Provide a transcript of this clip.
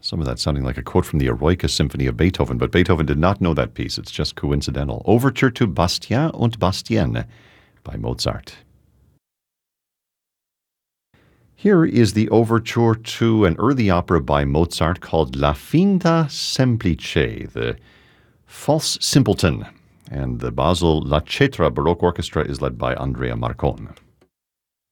Some of that sounding like a quote from the Eroica Symphony of Beethoven, but Beethoven did not know that piece. It's just coincidental. Overture to Bastien und Bastienne by Mozart. Here is the overture to an early opera by Mozart called La Finta Semplice, the False Simpleton. And the Basel La Cetra Baroque Orchestra is led by Andrea Marcon.